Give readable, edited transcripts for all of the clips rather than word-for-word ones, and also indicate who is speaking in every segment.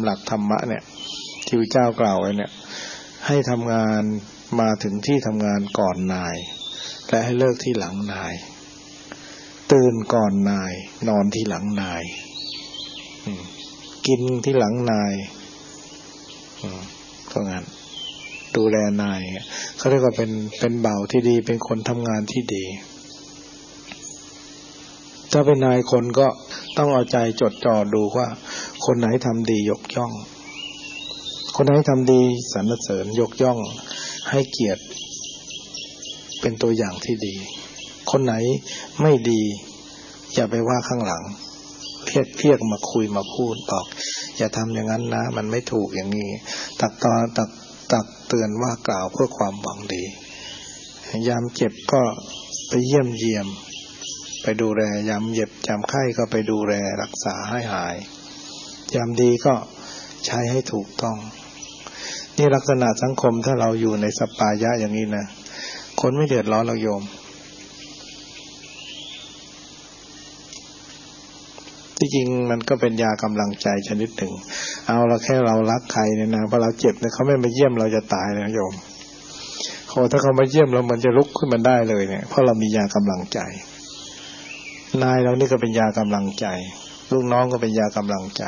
Speaker 1: หลักธรรมะเนี่ยที่พระเจ้ากล่าวไว้เนี่ยให้ทำงานมาถึงที่ทำงานก่อนนายและให้เลิกที่หลังนายตื่นก่อนนายนอนที่หลังนายกินที่หลังนายเพราะงั้นดูแลนายเขาเรียกว่าเป็นบ่าวที่ดีเป็นคนทำงานที่ดีถ้าเป็นนายคนก็ต้องเอาใจจดจ่อดูว่าคนไหนทำดียกย่องคนไหนทำดีสรรเสริญยกย่องให้เกียรติเป็นตัวอย่างที่ดีคนไหนไม่ดีอย่าไปว่าข้างหลังเรียกมาคุยมาพูดบอกอย่าทำอย่างนั้นนะมันไม่ถูกอย่างนี้ตักเตือนว่ากล่าวเพื่อความหวังดียามเจ็บก็ไปเยี่ยมไปดูแลยามเจ็บยามไข้ก็ไปดูแลรักษาให้หายยามดีก็ใช้ให้ถูกต้องนี่ลักษณะสังคมถ้าเราอยู่ในสัปปายะอย่างนี้นะคนไม่เดือดร้อนเราโยมที่จริงมันก็เป็นยากำลังใจชนิดหนึ่งเอาเราแค่เรารักใครเนี่ยนะพอเราเจ็บเนี่ยเขาไม่มาเยี่ยมเราจะตายเลยโยมถ้าเขามาเยี่ยมเรามันจะลุกขึ้นมาได้เลยเนี่ยเพราะเรามียากำลังใจนายเรานี่ก็เป็นยากำลังใจลูกน้องก็เป็นยากำลังใจ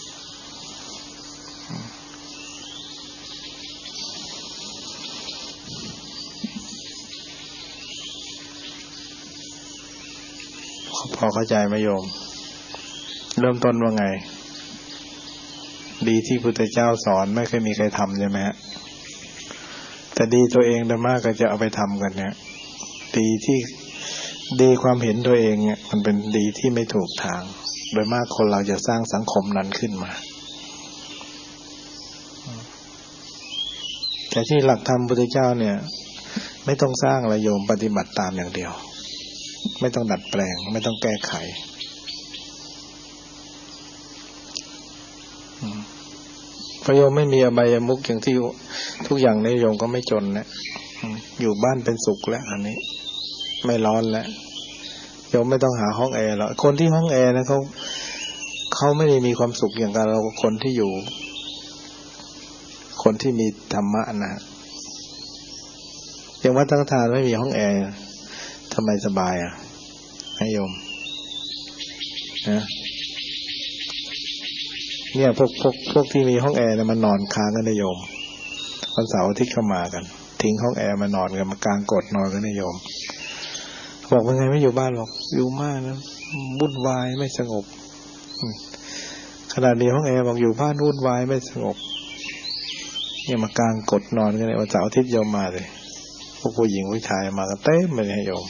Speaker 1: พอเข้าใจไหมโยมเริ่มต้นว่าไงดีที่พุทธเจ้าสอนไม่เคยมีใครทำใช่ไหมฮะแต่ดีตัวเองโดยมากก็จะเอาไปทำกันเนี่ยดีความเห็นตัวเองเนี่ยมันเป็นดีที่ไม่ถูกทางโดยมากคนเราจะสร้างสังคมนั้นขึ้นมาแต่ที่หลักธรรมพุทธเจ้าเนี่ยไม่ต้องสร้างอะไรโยมปฏิบัติตามอย่างเดียวไม่ต้องดัดแปลงไม่ต้องแก้ไขพระโยมไม่มีอบายมุขอย่างที่ทุกอย่างในโยมก็ไม่จนนะอยู่บ้านเป็นสุขแล้วอันนี้ไม่ร้อนแล้วโยมไม่ต้องหาห้องแอร์หรอกคนที่ห้องแอร์นะเขาไม่ได้มีความสุขอย่างกับเราคนที่อยู่คนที่มีธรรมะนะอย่างวัดตั้งทานไม่มีห้องแอร์ทำไมสบายอ่ะให้โยมนะเนี่ยพวกที่มีห้องแอร์เนี่ยมันนอนค้างกันนะโยมวันเสาร์อาทิตย์เข้ามากันทิ้งห้องแอร์มานอนกันมากางกดนอนกันนะโยมบอกว่าไงไม่อยู่บ้านหรอกอยู่มากนะวุ่นวายไม่สงบขนาดนี้ห้องแอร์บอกอยู่บ้านวุ่นวายไม่สงบเนี่ยมากางกดนอนกันเนี่ยวันเสาร์อาทิตย์โยมมาเลยพวกผู้หญิงผู้ชายมากันเต็มเลยโยม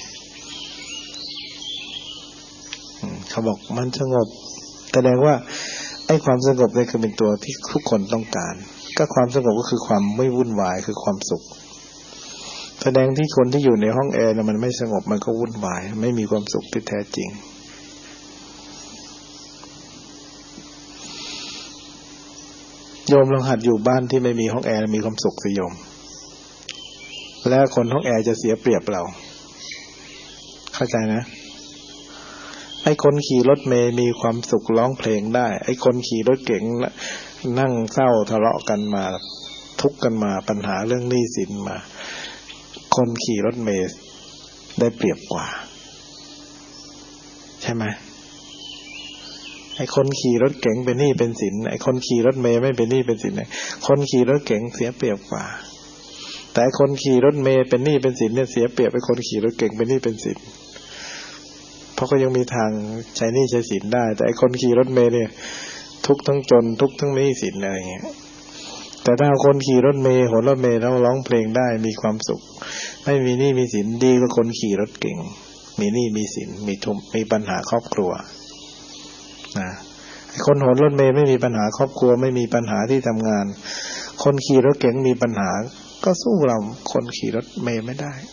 Speaker 1: เขาบอกมันสงบแสดงว่าไอ้ความสงบนี่คือเป็นตัวที่ทุกคนต้องการก็ความสงบก็คือความไม่วุ่นวายคือความสุขแสดงที่คนที่อยู่ในห้องแอร์มันไม่สงบมันก็วุ่นวายไม่มีความสุขที่แท้จริงโยมลองหัดอยู่บ้านที่ไม่มีห้องแอร์มีความสุขสิโยมแล้วคนห้องแอร์จะเสียเปรียบเราเข้าใจนะไอ้คนขี่รถเมล์มีความสุขร้องเพลงได้ไอ้คนขี่รถเก๋งนั่งเศร้าทะเลาะกันมาทุกข์กันมาปัญหาเรื่องหนี้สินมาคนขี่รถเมล์ได้เปรียบกว่าใช่ไหมไอ้คนขี่รถเก๋งเป็นหนี้เป็นสินไอ้คนขี่รถเมล์ไม่เป็นหนี้เป็นสินคนขี่รถเก๋งเสียเปรียบกว่าแต่คนขี่รถเมล์เป็นหนี้เป็นสินเนี่ยเสียเปรียบไอ้คนขี่รถเก๋งเป็นหนี้เป็นสินเพราะก็ยังมีทางใช้หนี้ใช้สินได้แต่ไอ้คนขี่รถเมล์เนี่ยทุกทั้งจนทุกทั้งหนี้สินอะไรเงี้ยแต่ถ้าคนขี่รถเมล์โหนรถเมล์แล้วร้องเพลงได้มีความสุขไม่มีหนี้มีสินดีกว่าคนขี่รถเก่งมีหนี้มีสินมีปัญหาครอบครัวนะไอ้คนโหนรถเมล์ไม่มีปัญหาครอบครัวไม่มีปัญหาที่ทำงานคนขี่รถเก๋งมีปัญหาก็สู้เราคนขี่รถเมล์ไม่ได้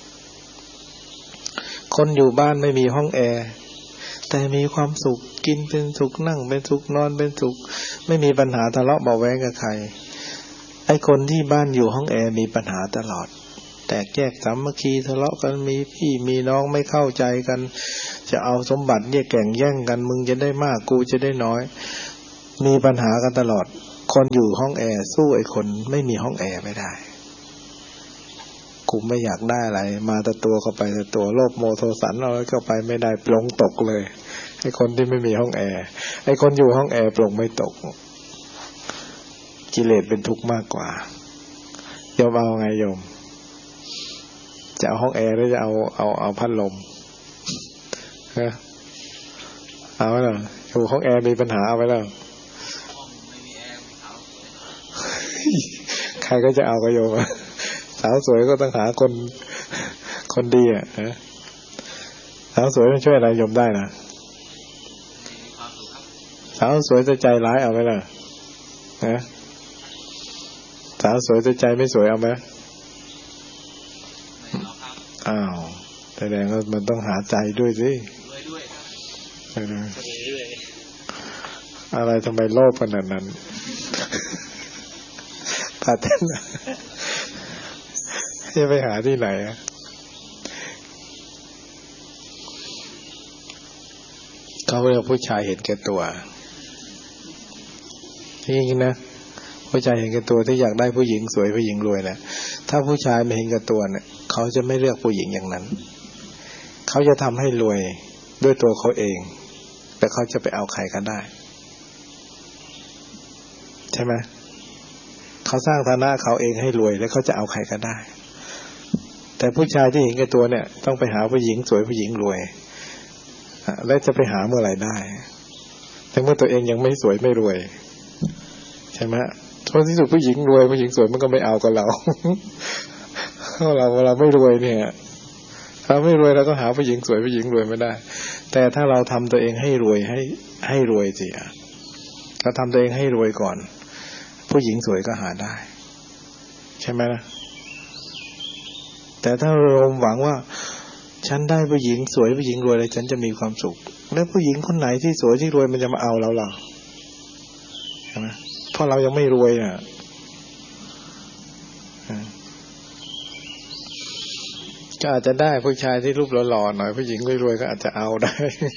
Speaker 1: คนอยู่บ้านไม่มีห้องแอร์แต่มีความสุขกินเป็นสุขนั่งเป็นสุขนอนเป็นสุขไม่มีปัญหาทะเลาะเบาแว้งกับใครไอ้คนที่บ้านอยู่ห้องแอร์มีปัญหาตลอดแตกแยกสามัคคีทะเลาะกันมีพี่มีน้องไม่เข้าใจกันจะเอาสมบัติแย่งกันมึงจะได้มากกูจะได้น้อยมีปัญหากันตลอดคนอยู่ห้องแอร์สู้ไอ้คนไม่มีห้องแอร์ไม่ได้กูไม่อยากได้อะไรมาแต่ตัวเข้าไปแต่ตัวโลภโมโทสันเอาเข้าไปไม่ได้ปลงตกเลยไอ้คนที่ไม่มีห้องแอร์ไอ้คนอยู่ห้องแอร์ปลงไม่ตกกิเลสเป็นทุกข์มากกว่าโยมเอาไงโยมจะเอาห้องแอร์หรือจะเอาพัดลมฮะเอาไว้เหรออยู่ห้องแอร์มีปัญหาเอาไว้แล้วใครก็จะเอาก็โยมสาวสวยก็ต้องหาคนดีอ่ะสาวสวยช่วยอะไรโยมได้นะสาวสวยจะใจร้ายเอาไหมล่ะฮะสาวสวยจะใจไม่สวยเอาไหมอ้าวแสดงว่ามันต้องหาใจด้วยสิอะไรทำไมโลภขนาดนั้นปาเต้นจะไปหาที่ไหนอ่ะเขาเรียกผู้ชายเห็นแก่ตัวจริงๆนะผู้ชายเห็นแก่ตัวที่อยากได้ผู้หญิงสวยผู้หญิงรวยนะถ้าผู้ชายไม่เห็นแก่ตัวเนี่ยเขาจะไม่เลือกผู้หญิงอย่างนั้นเขาจะทำให้รวยด้วยตัวเขาเองแต่เขาจะไปเอาใครก็ได้ใช่ไหมเขาสร้างฐานะเขาเองให้รวยแล้วเขาจะเอาใครก็ได้แต่ผู้ชายที่เห็นแก่ตัวเนี่ยต้องไปหาผู้หญิงสวยผู้หญิงรวยแล้วจะไปหาเมื่อไหร่ได้แต่เมื่อตัวเองยังไม่สวยไม่รวยใช่ไหมท้ายที่สุดผู้หญิงรวยผู้หญิงสวยมันก็ไม่เอากับเราเราไม่รวยเนี่ยเราไม่รวยเราก็หาผู้หญิงสวยผู้หญิงรวยไม่ได้แต่ถ้าเราทำตัวเองให้รวยให้รวยสิเราทำตัวเองให้รวยก่อนผู้หญิงสวยก็หาได้ใช่ไหมล่ะแต่ถ้าเราหวังว่าฉันได้ผู้หญิงสวยผู้หญิงรวยเลยฉันจะมีความสุขแล้วผู้หญิงคนไหนที่สวยที่รวยมันจะมาเอาเราหรอใช่ไหมเพราะเรายังไม่รวยอ่ะก็อาจจะได้ผู้ชายที่รูปหล่อๆหน่อยผู้หญิงรวยๆก็อาจจะเอาได้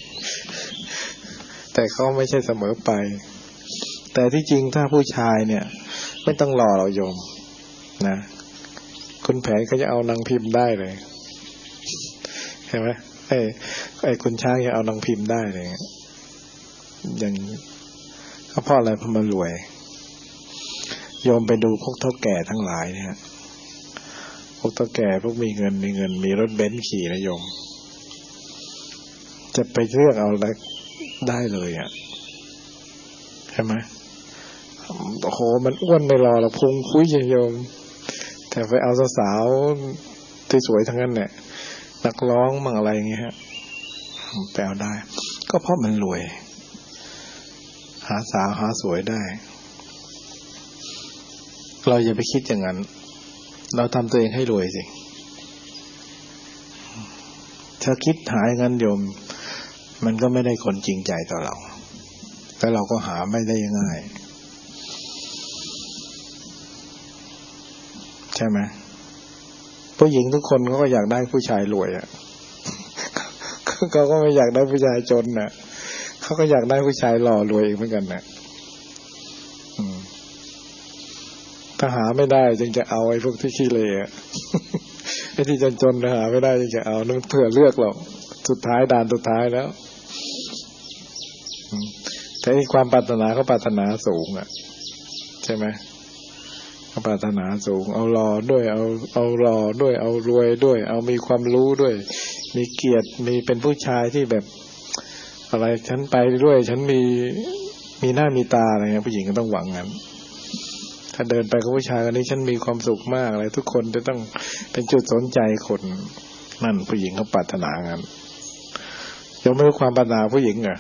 Speaker 1: แต่เขาไม่ใช่เสมอไปแต่ที่จริงถ้าผู้ชายเนี่ยไม่ต้องรอเราโยมนะคุณแผนก็จะเอานางพิมพ์ได้เลยเห็นไหมไอ้คุณช้างจะเอานางพิมพ์ได้เลยอย่างก็เพราะอะไรเพราะมันรวยโยมไปดูพวกเฒ่าแก่ทั้งหลายเนี่ยพวกเฒ่าแก่พวกมีเงินมีรถเบนซ์ขี่นะโยมจะไปเลือกเอาแล้วได้เลยอ่ะใช่ไหมโอ้โหมันอ้วนไม่รอเราพุงคุยโยมแต่ไปเอาสาวๆที่สวยทั้งนั้นเนี่ยนักร้องมั่งอะไรอย่างเงี้ยฮะแปลได้ก็เพราะมันรวยหาสาวหาสวยได้เราอย่าไปคิดอย่างนั้นเราทำตัวเองให้รวยสิถ้าคิดหาอย่างนั้นโยมมันก็ไม่ได้คนจริงใจต่อเราแต่เราก็หาไม่ได้ง่ายใช่ไหมผู้หญิงทุกคนเขาก็อยากได้ผู้ชายรวยอ่ะเขาก็ไม่อยากได้ผู้ชายจนน่ะเขาก็อยากได้ผู้ชายหล่อรวยอีกเหมือนกันน่ะถ้าหาไม่ได้จึงจะเอาไอ้พวกที่ขี้เหร่ไอ้ที่จนๆหาไม่ได้จึงจะเอานั่นเผื่อเลือกหรอกสุดท้ายด่านสุดท้ายแล้วแต่ความปรารถนาเขาปรารถนาสูงอ่ะใช่ไหมเขาปรารถนาสูงเอาหล่อด้วยเอาหล่อด้วยเอารวยด้วยเอามีความรู้ด้วยมีเกียรติมีเป็นผู้ชายที่แบบอะไรฉันไปด้วยฉันมีหน้ามีตาอะไรเงี้ยผู้หญิงก็ต้องหวังงั้นถ้าเดินไปกับผู้ชายคนนี้ฉันมีความสุขมากอะไรทุกคนจะต้องเป็นจุดสนใจคนนั่นผู้หญิงเขาปรารถนางั้นยังไม่รู้ความปรารถนาผู้หญิงอ่ะ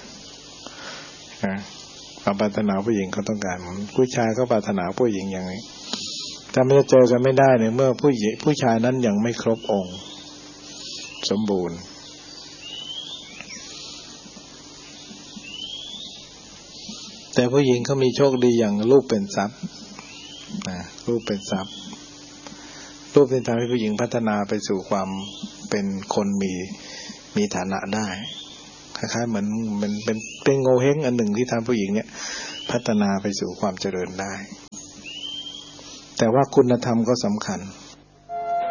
Speaker 1: ความปรารถนาผู้หญิงเขาต้องการผู้ชายเขาปรารถนาผู้หญิงอย่างนี้ถ้าไม่จะเจอกันไม่ได้เนี่ยเมื่อผู้ชายนั้นยังไม่ครบองค์สมบูรณ์แต่ผู้หญิงเขามีโชคดีอย่างรูปเป็นทรัพย์รูปเป็นทรัพย์รูปที่ทำให้ผู้หญิงพัฒนาไปสู่ความเป็นคนมีฐานะได้คล้ายๆเหมือนมันเป็นโงเห้งอันหนึ่งที่ทำผู้หญิงเนี่ยพัฒนาไปสู่ความเจริญได้แต่ว่าคุณธรรมก็สำคัญ